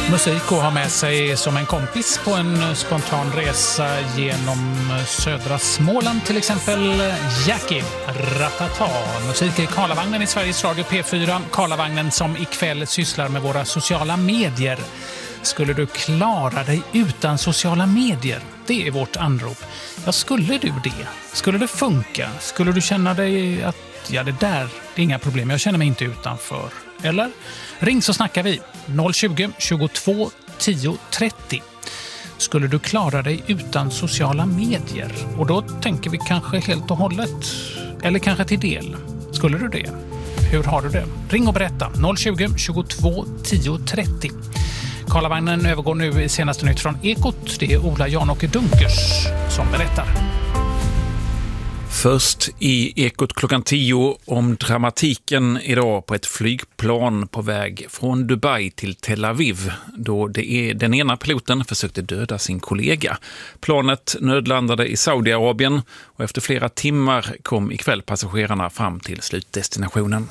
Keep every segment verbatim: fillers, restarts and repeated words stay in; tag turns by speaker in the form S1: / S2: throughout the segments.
S1: Musik att ha med sig som en kompis på en spontan resa genom södra Småland, till exempel Jackie Ratata. Musik i Karlavagnen i Sveriges Radio P fyra. Karlavagnen som ikväll sysslar med våra sociala medier. Skulle du klara dig utan sociala medier? Det är vårt anrop. Ja, skulle du det? Skulle det funka? Skulle du känna dig att ja, det där, det är inga problem. Jag känner mig inte utanför. Eller? Ring så snackar vi. noll tjugo, tjugotvå, tio, trettio. Skulle du klara dig utan sociala medier? Och då tänker vi kanske helt och hållet. Eller kanske till del. Skulle du det? Hur har du det? Ring och berätta. noll tjugo, tjugotvå, tio, trettio. Karlavagnen övergår nu i senaste nytt från Ekot. Det är Ola Jan-Åke Dunkers som berättar.
S2: Först i Ekot klockan tio om dramatiken idag på ett flygplan på väg från Dubai till Tel Aviv, då det är den ena piloten försökte döda sin kollega. Planet nödlandade i Saudiarabien och efter flera timmar kom ikväll passagerarna fram till slutdestinationen.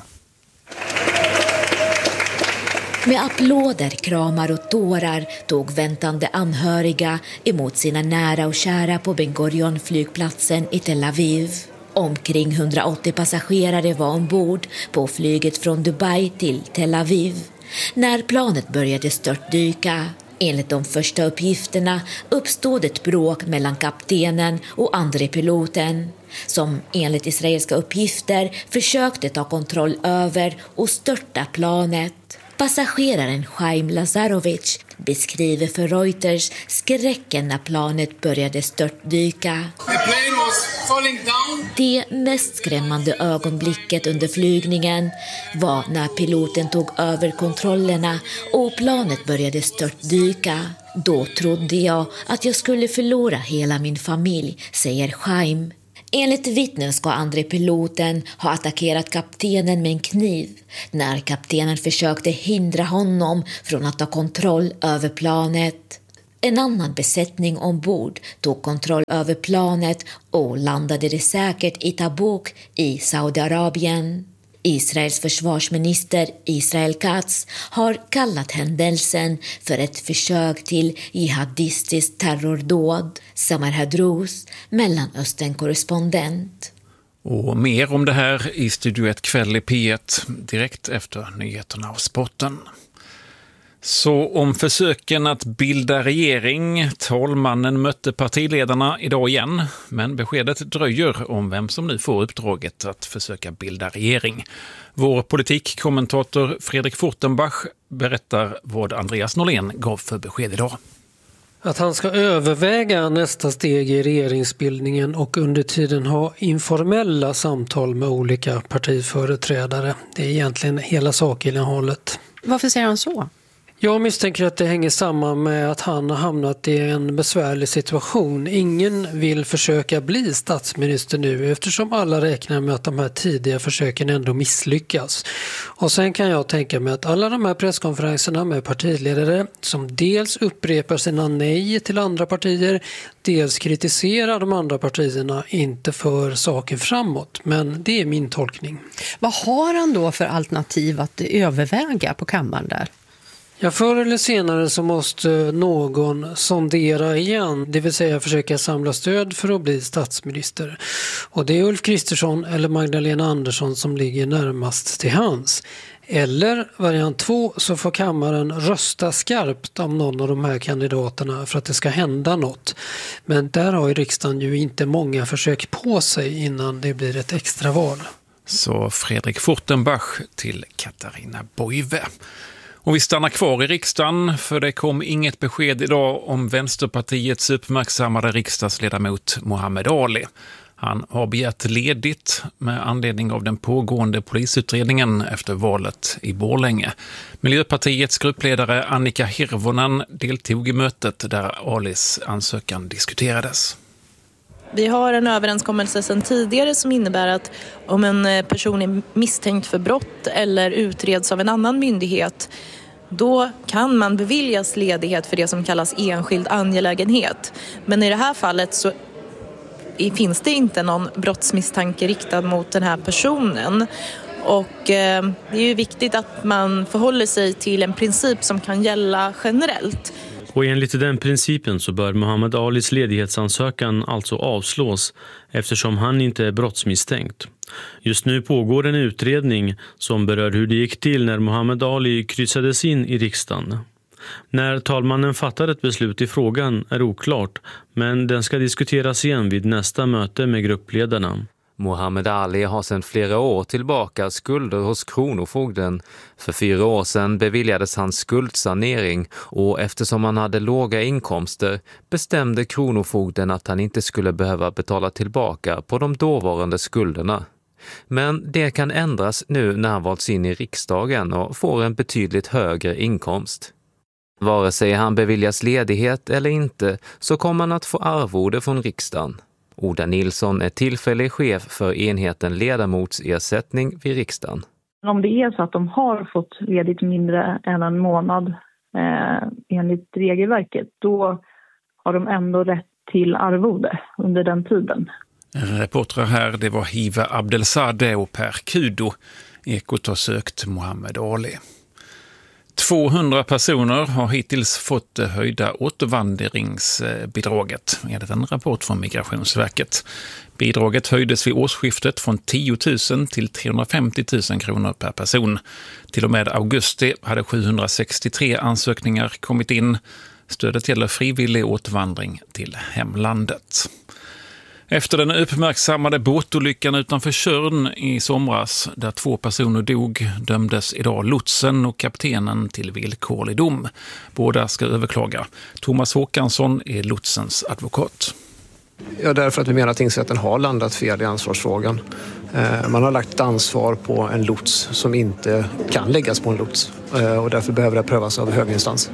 S3: Med applåder, kramar och tårar tog väntande anhöriga emot sina nära och kära på Ben Gurion flygplatsen i Tel Aviv. Omkring hundraåttio passagerare var ombord på flyget från Dubai till Tel Aviv när planet började störtdyka. Enligt de första uppgifterna uppstod ett bråk mellan kaptenen och andre piloten som enligt israeliska uppgifter försökte ta kontroll över och störta planet. Passageraren Chaim Lazarovic beskriver för Reuters skräcken när planet började störtdyka. Det mest skrämmande ögonblicket under flygningen var när piloten tog över kontrollerna och planet började störtdyka. Då trodde jag att jag skulle förlora hela min familj, säger Chaim. Enligt vittnen ska andre piloten ha attackerat kaptenen med en kniv när kaptenen försökte hindra honom från att ta kontroll över planet. En annan besättning ombord tog kontroll över planet och landade det säkert i Tabuk i Saudiarabien. Israels försvarsminister Israel Katz har kallat händelsen för ett försök till jihadistiskt terrordåd. Samar Hadrous, Mellanöstern-korrespondent.
S2: Och mer om det här i Studio ett kväll i P ett direkt efter nyheterna och sporten. Så om försöken att bilda regering, talmannen mötte partiledarna idag igen, men beskedet dröjer om vem som nu får uppdraget att försöka bilda regering. Vår politikkommentator Fredrik Fortenbach berättar vad Andreas Norlén gav för besked idag.
S4: Att han ska överväga nästa steg i regeringsbildningen och under tiden ha informella samtal med olika partiföreträdare. Det är egentligen hela sakinnehållet.
S5: Varför säger han så?
S4: Jag misstänker att det hänger samman med att han har hamnat i en besvärlig situation. Ingen vill försöka bli statsminister nu eftersom alla räknar med att de här tidiga försöken ändå misslyckas. Och sen kan jag tänka mig att alla de här presskonferenserna med partiledare som dels upprepar sina nej till andra partier, dels kritiserar de andra partierna inte för saken framåt. Men det är min tolkning.
S5: Vad har han då för alternativ att överväga på kammaren där?
S4: Ja, förr eller senare så måste någon sondera igen, det vill säga försöka samla stöd för att bli statsminister. Och det är Ulf Kristersson eller Magdalena Andersson som ligger närmast till hands. Eller variant två så får kammaren rösta skarpt om någon av de här kandidaterna för att det ska hända något. Men där har ju riksdagen ju inte många försök på sig innan det blir ett extra val.
S2: Så Fredrik Fortenbach till Katarina Boive. Och vi stannar kvar i riksdagen för det kom inget besked idag om Vänsterpartiets uppmärksammade riksdagsledamot Mohammed Ali. Han har begärt ledigt med anledning av den pågående polisutredningen efter valet i Borlänge. Miljöpartiets gruppledare Annika Hirvonen deltog i mötet där Alis ansökan diskuterades.
S6: Vi har en överenskommelse sedan tidigare som innebär att om en person är misstänkt för brott eller utreds av en annan myndighet, då kan man beviljas ledighet för det som kallas enskild angelägenhet. Men i det här fallet så finns det inte någon brottsmisstanke riktad mot den här personen. Och eh, det är ju viktigt att man förhåller sig till en princip som kan gälla generellt.
S7: Och enligt den principen så bör Muhammad Alis ledighetsansökan alltså avslås eftersom han inte är brottsmisstänkt. Just nu pågår en utredning som berör hur det gick till när Muhammad Ali kryssades in i riksdagen. När talmannen fattar ett beslut i frågan är oklart, men den ska diskuteras igen vid nästa möte med gruppledarna.
S8: Muhammad Ali har sedan flera år tillbaka skulder hos Kronofogden. För fyra år sedan beviljades han skuldsanering och eftersom han hade låga inkomster bestämde Kronofogden att han inte skulle behöva betala tillbaka på de dåvarande skulderna. Men det kan ändras nu när han valts in i riksdagen och får en betydligt högre inkomst. Vare sig han beviljas ledighet eller inte så kommer han att få arvode från riksdagen. Oda Nilsson är tillfällig chef för enheten ledamotsersättning vid riksdagen.
S9: Om det är så att de har fått ledigt mindre än en månad eh, enligt regelverket, då har de ändå rätt till arvode under den tiden.
S2: Reportrar här, det var Hiva Abdelsadeh och Per Kudo. Ekot har sökt Muhammad Ali. tvåhundra personer har hittills fått det höjda återvandringsbidraget enligt en rapport från Migrationsverket. Bidraget höjdes vid årsskiftet från tio tusen till trehundrafemtio tusen kronor per person. Till och med augusti hade sjuhundrasextiotre ansökningar kommit in. Stödet gäller frivillig återvandring till hemlandet. Efter den uppmärksammade båtolyckan utanför Tjörn i somras, där två personer dog, dömdes idag lotsen och kaptenen till villkorlig dom. Båda ska överklaga. Thomas Håkansson är lotsens advokat.
S10: Ja, därför att vi menar att tingsrätten har landat fel i ansvarsfrågan. Man har lagt ansvar på en lots som inte kan läggas på en lots och därför behöver det prövas av höginstans.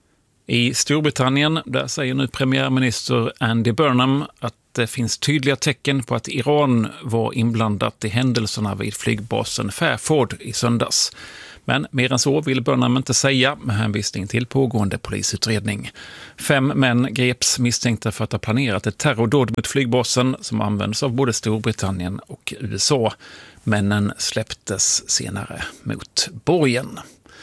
S2: I Storbritannien där säger nu premiärminister Andy Burnham att det finns tydliga tecken på att Iran var inblandat i händelserna vid flygbasen Fairford i söndags. Men mer än så vill Burnham inte säga med hänvisning till pågående polisutredning. Fem män greps misstänkta för att ha planerat ett terrordåd mot flygbasen som används av både Storbritannien och U S A. Männen släpptes senare mot borgen.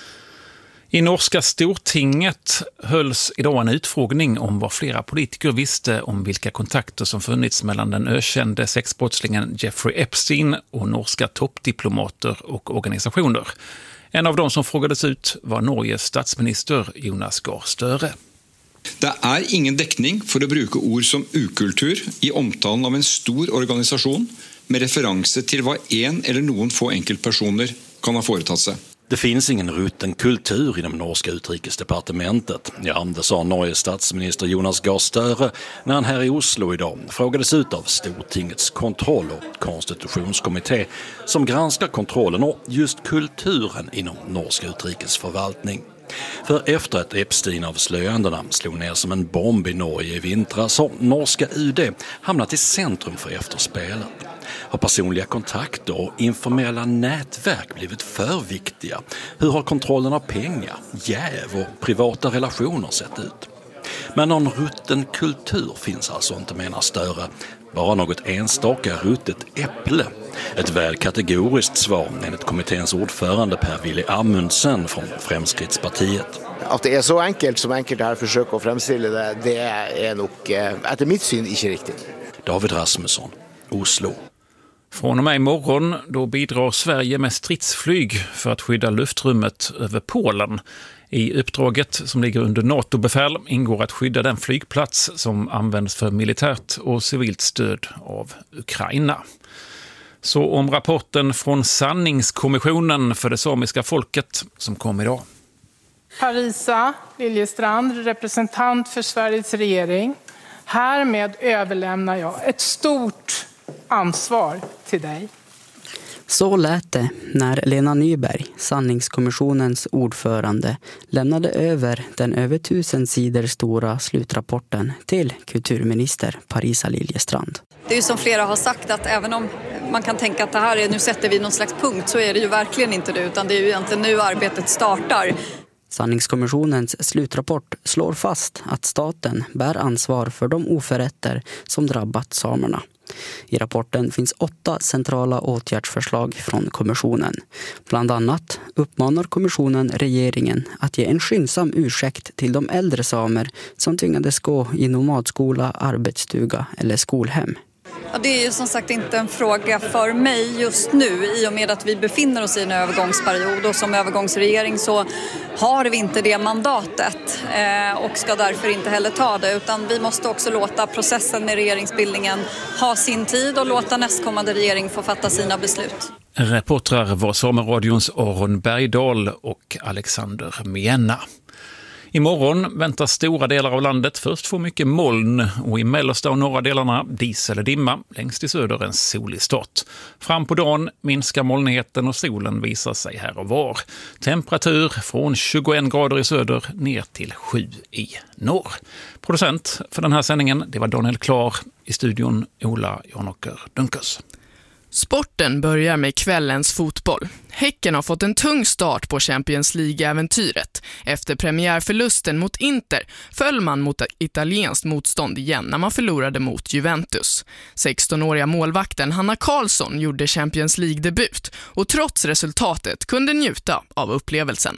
S2: I norska Stortinget hölls idag en utfrågning om vad flera politiker visste om vilka kontakter som funnits mellan den ökände sexbrottslingen Jeffrey Epstein och norska toppdiplomater och organisationer. En av dem som frågades ut var Norges statsminister Jonas Gahr Støre.
S11: Det är ingen täckning för att bruka ord som ukultur i omtalen av en stor organisation med referenser till vad en eller någon få enkelpersoner kan ha företagit sig.
S12: Det finns ingen rutten kultur inom norska utrikesdepartementet. Ja, det sa Norges statsminister Jonas Gahr Støre när han här i Oslo idag frågades ut av Stortingets kontroll- och konstitutionskommitté som granskar kontrollen och just kulturen inom norsk utrikesförvaltning. För efter att Epstein-avslöjandena slog ner som en bomb i Norge i vintras har norska U D hamnat i centrum för efterspelet. Har personliga kontakter och informella nätverk blivit för viktiga? Hur har kontrollen av pengar, jäv och privata relationer sett ut? Men någon rutten kultur finns alltså inte, menar Støre. Bara något enstaka ruttet äpple. Ett väl kategoriskt svar enligt kommitténs ordförande Per-Willy Amundsen från Fremskrittspartiet.
S13: Att det är så enkelt som enkelt här försöker att framställa det, det är nog efter mitt syn inte riktigt.
S12: David Rasmusson, Oslo.
S2: Från och med imorgon då bidrar Sverige med stridsflyg för att skydda luftrummet över Polen. I uppdraget som ligger under NATO-befäl ingår att skydda den flygplats som används för militärt och civilt stöd av Ukraina. Så om rapporten från Sanningskommissionen för det samiska folket som kom idag.
S14: Parisa Liljestrand, representant för Sveriges regering. Härmed överlämnar jag ett stort ansvar till dig.
S15: Så lät det när Lena Nyberg, Sanningskommissionens ordförande, lämnade över den över tusen sidor stora slutrapporten till kulturminister Parisa Liljestrand.
S16: Det är ju som flera har sagt att även om man kan tänka att det här är, nu sätter vi någon slags punkt, så är det ju verkligen inte det, utan det är ju egentligen nu arbetet startar.
S15: Sanningskommissionens slutrapport slår fast att staten bär ansvar för de oförrätter som drabbat samerna. I rapporten finns åtta centrala åtgärdsförslag från kommissionen. Bland annat uppmanar kommissionen regeringen att ge en skyndsam ursäkt till de äldre samer som tvingades gå i nomadskola, arbetsstuga eller skolhem.
S16: Ja, det är ju som sagt inte en fråga för mig just nu i och med att vi befinner oss i en övergångsperiod och som övergångsregering så har vi inte det mandatet eh, och ska därför inte heller ta det, utan vi måste också låta processen med regeringsbildningen ha sin tid och låta nästkommande regering få fatta sina beslut.
S2: Reportrar var Sameradions Aron Bergdahl och Alexander Mienna. Imorgon väntas stora delar av landet först få mycket moln och i mellersta och norra delarna dis eller dimma, längst i söder en solig start. Fram på dagen minskar molnigheten och solen visar sig här och var. Temperatur från tjugoen grader i söder ner till sju i norr. Producent för den här sändningen, det var Daniel Klar, i studion Ola Janåker Dunkers.
S17: Sporten börjar med kvällens fotboll. Häcken har fått en tung start på Champions League-äventyret. Efter premiärförlusten mot Inter föll man mot italienskt motstånd igen när man förlorade mot Juventus. sextonåriga målvakten Hanna Karlsson gjorde Champions League-debut och trots resultatet kunde njuta av upplevelsen.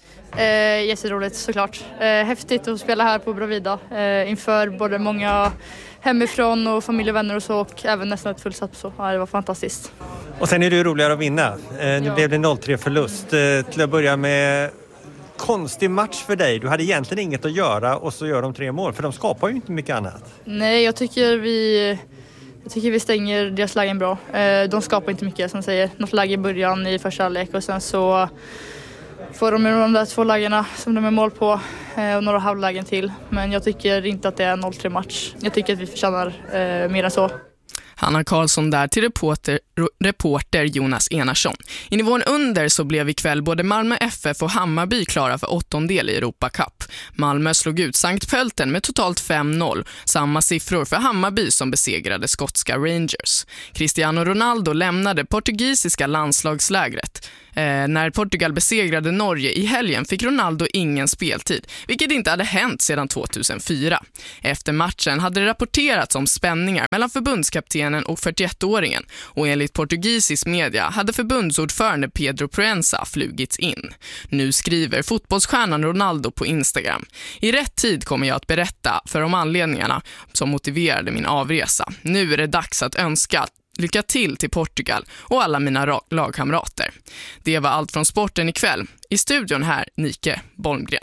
S18: Eh, jätteroligt såklart. Eh, häftigt att spela här på Bravida eh, inför både många hemifrån och familj och vänner och så, och även nästan ett fullsatt så. Ja, det var fantastiskt.
S19: Och sen är det ju roligare att vinna. Eh, nu ja. blev det noll tre förlust. Eh, till att börja med konstig match för dig. Du hade egentligen inget att göra och så gör de tre mål, för de skapar ju inte mycket annat.
S18: Nej, jag tycker vi jag tycker vi stänger deras lägen bra. Eh, de skapar inte mycket, som säger. Något läge i början i första halvlek och sen så får de de där två lägena som de är mål på och några halvlägen till. Men jag tycker inte att det är noll tre match. Jag tycker att vi förtjänar eh, mer än så.
S17: Hanna Karlsson där till reporter, reporter Jonas Enarsson. I nivån under så blev ikväll både Malmö F F och Hammarby klara för åttondel i Europa Cup. Malmö slog ut Sankt Pölten med totalt fem noll. Samma siffror för Hammarby som besegrade skotska Rangers. Cristiano Ronaldo lämnade portugisiska landslagslägret. Eh, när Portugal besegrade Norge i helgen fick Ronaldo ingen speltid, vilket inte hade hänt sedan tvåtusenfyra. Efter matchen hade det rapporterats om spänningar mellan förbundskaptenen och fyrtioettåringen och enligt portugisisk media hade förbundsordförande Pedro Proença flugits in. Nu skriver fotbollsstjärnan Ronaldo på Instagram: "I rätt tid kommer jag att berätta för de anledningarna som motiverade min avresa. Nu är det dags att önska lycka till till Portugal och alla mina lagkamrater." Det var allt från sporten ikväll. I studion här, Nike Bolmgren.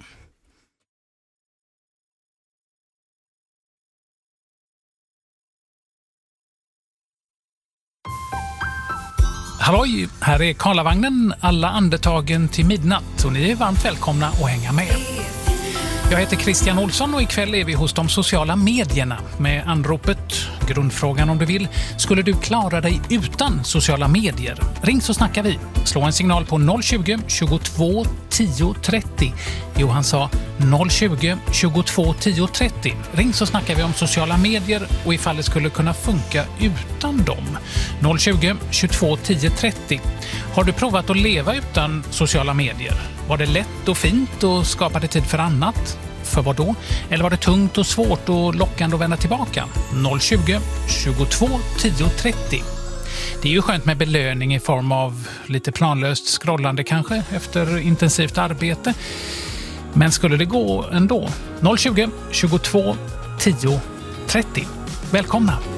S1: Halloj, här är Karlavagnen, alla andetagen till midnatt, och ni är varmt välkomna att hänga med. Jag heter Christian Olsson och ikväll är vi hos de sociala medierna med anropet, grundfrågan om du vill: skulle du klara dig utan sociala medier? Ring så snackar vi. Slå en signal på noll tjugo, tjugotvå, tio, trettio. Johan sa noll tjugo, tjugotvå, tio, trettio. Ring så snackar vi om sociala medier och ifall det skulle kunna funka utan dem. noll tjugo, tjugotvå, tio, trettio. Har du provat att leva utan sociala medier? Var det lätt och fint och skapade tid för annat? För vad då? Eller var det tungt och svårt och lockande att vända tillbaka? noll tjugo, tjugotvå, tio, trettio. Det är ju skönt med belöning i form av lite planlöst scrollande kanske efter intensivt arbete. Men skulle det gå ändå? noll tjugo, tjugotvå, tio, trettio. Välkomna!